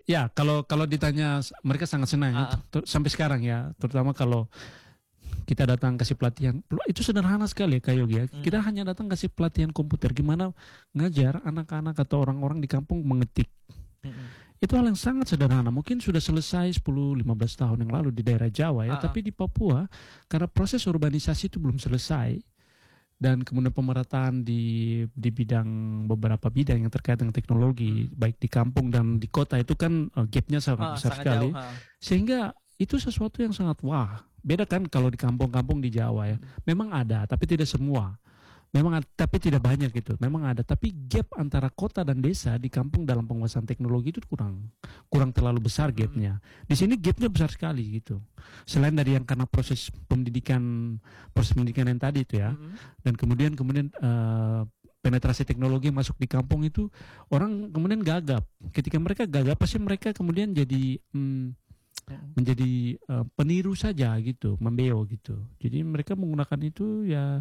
Ya, kalau ditanya mereka sangat senang ya, sampai sekarang ya, terutama kalau kita datang kasih pelatihan, itu sederhana sekali Kak Yogi ya. Kita hanya datang kasih pelatihan komputer, gimana ngajar anak-anak atau orang-orang di kampung mengetik. Itu hal yang sangat sederhana, mungkin sudah selesai 10-15 tahun yang lalu di daerah Jawa ya, tapi di Papua karena proses urbanisasi itu belum selesai. Dan kemudian pemerataan di bidang beberapa bidang yang terkait dengan teknologi baik di kampung dan di kota itu kan gapnya sangat besar sekali jauh, sehingga itu sesuatu yang sangat wah, beda kan kalau di kampung-kampung di Jawa ya, memang ada tapi tidak semua, memang ada, tapi tidak banyak gitu, memang ada, tapi gap antara kota dan desa di kampung dalam penguasaan teknologi itu kurang terlalu besar gapnya. Di sini gapnya besar sekali gitu. Selain dari yang karena proses pendidikan yang tadi itu ya, dan kemudian penetrasi teknologi masuk di kampung itu orang kemudian gagap. Ketika mereka gagap pasti mereka kemudian jadi menjadi peniru saja gitu, membeo gitu. Jadi mereka menggunakan itu ya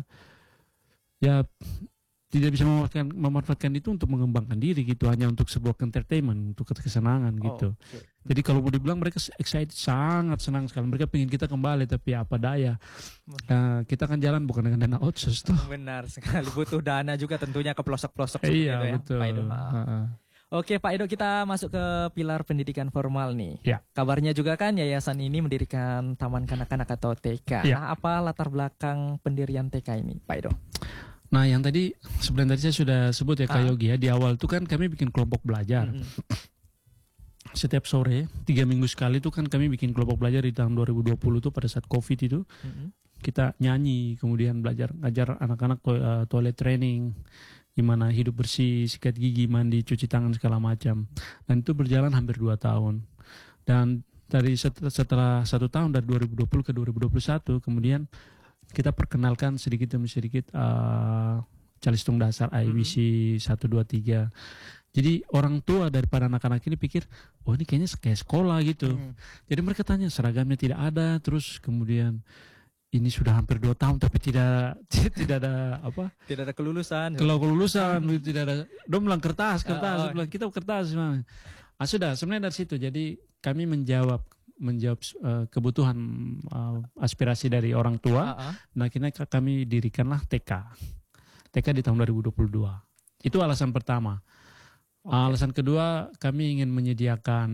tidak bisa memanfaatkan itu untuk mengembangkan diri gitu, hanya untuk sebuah entertainment, untuk kesenangan gitu. Jadi kalau mau dibilang mereka excited, sangat senang sekali. Mereka pengen kita kembali, tapi apa daya. Kita kan jalan bukan dengan dana outsource tuh. Benar sekali, butuh dana juga tentunya ke pelosok-pelosok. Iya, gitu betul. Ya, Pak Edo. Oke Pak Edo, kita masuk ke pilar pendidikan formal nih. Ya. Kabarnya juga kan yayasan ini mendirikan taman kanak-kanak atau TK. Ya. Nah, apa latar belakang pendirian TK ini Pak Edo? Nah, yang tadi sebenarnya saya sudah sebut ya Kak Yogi ya, di awal itu kan kami bikin kelompok belajar. Setiap sore 3 minggu sekali itu kan kami bikin kelompok belajar di tahun 2020 tuh pada saat Covid itu. Kita nyanyi, kemudian belajar ngajar anak-anak toilet training, gimana hidup bersih, sikat gigi, mandi, cuci tangan segala macam. Dan itu berjalan hampir 2 tahun. Dan dari setelah 1 tahun dari 2020 ke 2021 kemudian kita perkenalkan sedikit demi sedikit Calistung Dasar IBC 1, 2, 3. Jadi orang tua daripada anak-anak ini pikir, oh ini kayaknya kayak sekolah gitu. Jadi mereka tanya, seragamnya tidak ada, terus kemudian ini sudah hampir 2 tahun tapi tidak ada apa? Tidak ada kelulusan. Kalau kelulusan tidak ada. Dong bilang kertas, bilang kita kertas. Sudah sebenarnya dari situ. Jadi kami menjawab kebutuhan aspirasi dari orang tua. Nah, kami dirikanlah TK di tahun 2022. Itu alasan pertama. Alasan kedua, kami ingin menyediakan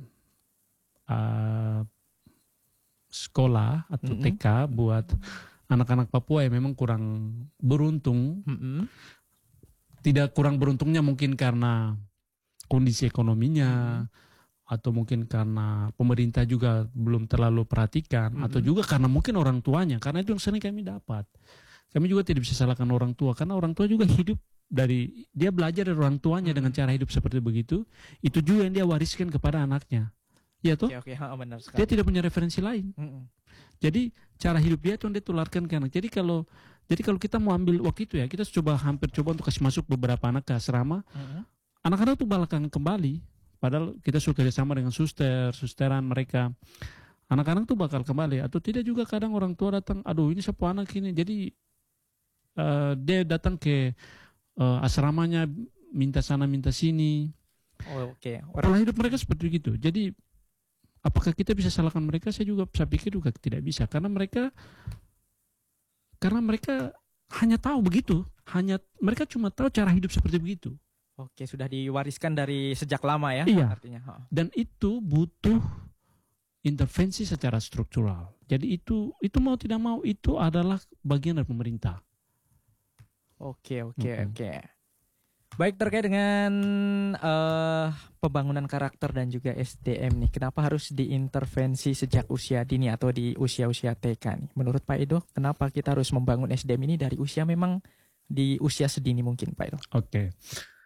sekolah atau TK buat anak-anak Papua yang memang kurang beruntung. Tidak kurang beruntungnya mungkin karena kondisi ekonominya, atau mungkin karena pemerintah juga belum terlalu perhatikan, atau juga karena mungkin orang tuanya, karena itu yang sering kami dapat. Kami juga tidak bisa salahkan orang tua, karena orang tua juga hidup dia belajar dari orang tuanya dengan cara hidup seperti begitu, itu juga yang dia wariskan kepada anaknya. Ya toh? Benar sekali. Dia tidak punya referensi lain. Jadi cara hidup dia itu yang dia tularkan ke anak. Jadi kalau kita mau ambil waktu itu ya, kita hampir coba untuk kasih masuk beberapa anak ke asrama, anak-anak itu balakan kembali. Padahal kita sudah kerjasama dengan susteran mereka. Anak-anak tuh bakal kembali. Atau tidak juga kadang orang tua datang, aduh ini siapa anak ini. Jadi dia datang ke asramanya, minta sana minta sini. Pola hidup mereka seperti itu. Jadi apakah kita bisa salahkan mereka? Saya pikir juga tidak bisa. Karena mereka hanya tahu begitu. Mereka cuma tahu cara hidup seperti begitu. Oke, sudah diwariskan dari sejak lama ya, iya. Artinya. Dan itu butuh intervensi secara struktural. Jadi itu mau tidak mau itu adalah bagian dari pemerintah. Oke. Baik, terkait dengan pembangunan karakter dan juga SDM nih, kenapa harus diintervensi sejak usia dini atau di usia-usia TK nih? Menurut Pak Edo, kenapa kita harus membangun SDM ini dari usia memang di usia sedini mungkin Pak Edo? Oke.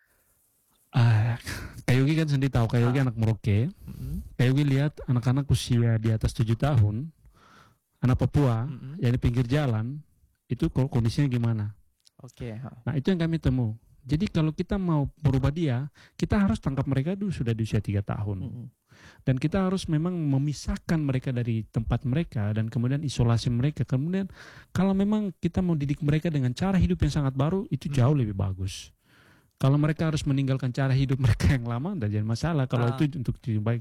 Kak Yogi kan sendiri tahu, Kak Yogi anak Merauke. Kak Yogi lihat anak-anak usia di atas 7 tahun, anak Papua yang di pinggir jalan, itu kondisinya gimana? Nah itu yang kami temu. Jadi kalau kita mau berubah dia, kita harus tangkap mereka dulu sudah di usia 3 tahun. Dan kita harus memang memisahkan mereka dari tempat mereka dan kemudian isolasi mereka. Kemudian kalau memang kita mau didik mereka dengan cara hidup yang sangat baru, itu jauh lebih bagus. Kalau mereka harus meninggalkan cara hidup mereka yang lama, tidak jadi masalah. Kalau itu untuk baik